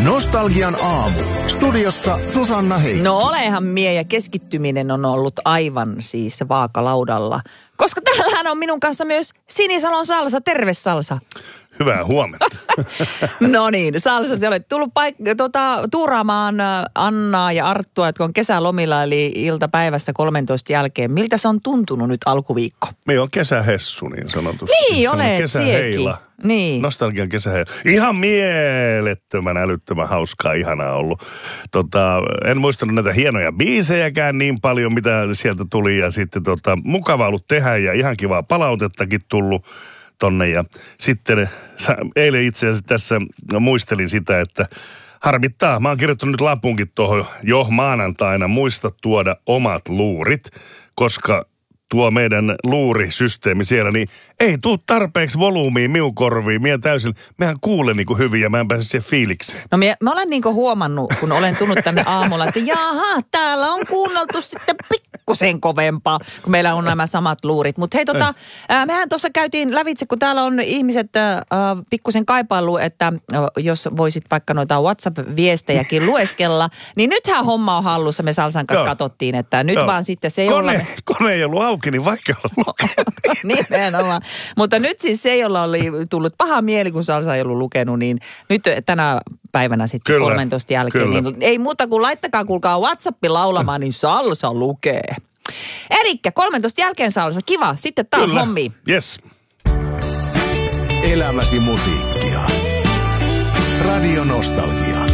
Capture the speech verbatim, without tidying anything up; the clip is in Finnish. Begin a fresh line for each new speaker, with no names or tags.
Nostalgian aamu. Studiossa Susanna Heikkinen.
No olehan mie ja keskittyminen on ollut aivan siis vaakalaudalla. Koska täällähän on minun kanssa myös Sinisalon Salsa. Terve Salsa.
Hyvää huomenta.
No niin, Salsa, sä olet tullut paik- tuota, tuuraamaan Annaa ja Arttua, jotka on kesälomilla, eli iltapäivässä kolmentoista jälkeen. Miltä se on tuntunut nyt alkuviikko?
Me on kesähessu niin sanotusti.
Niin, olet
kesäheila.
Niin.
Nostalgian kesäheila. Ihan mielettömän älyttömän hauskaa, ihanaa ollut. Tota, en muistanut näitä hienoja biisejäkään niin paljon, mitä sieltä tuli. Ja sitten tota, mukava ollut tehdä ja ihan kivaa palautettakin tullut tonne. Ja sitten eilen itse asiassa tässä muistelin sitä, että harmittaa. Mä oon kirjoittanut nyt lapunkin tuohon jo maanantaina. Muista tuoda omat luurit, koska tuo meidän luurisysteemi siellä, niin ei tuu tarpeeksi volyymiin minun korviin. Mie täysin, mehän kuulen niin kuin hyvin ja mä en pääse siihen fiilikseen.
No mä, mä olen niin kuin huomannut, kun olen tullut tänne aamulla, että jaha, täällä on kuunneltu sitten pikkusen kovempaa, kun meillä on nämä samat luurit. Mutta hei tota, äh, mehän tuossa käytiin lävitse, kun täällä on ihmiset äh, pikkusen kaipailu, että äh, jos voisit vaikka noita WhatsApp-viestejäkin lueskella, niin nythän homma on hallussa. Me Salsan kanssa katsottiin, että nyt Joo. vaan sitten se, jolla...
Kone, kone ei ollut auki, niin vaikka olla
Nimenomaan. Mutta nyt siis se, jolla oli tullut paha mieli, kun Salsa ei ollut lukenut, niin nyt tänä päivänä sitten kyllä, kolmentoista jälkeen, kyllä. Niin ei muuta kuin laittakaa, kuulkaa WhatsAppin laulamaan, niin Salsa lukee. Elikkä kolmentoista jälkeen Salsa, kiva. Sitten taas kyllä. Hommiin.
Yes.
Elämäsi musiikkia. Radio Nostalgia.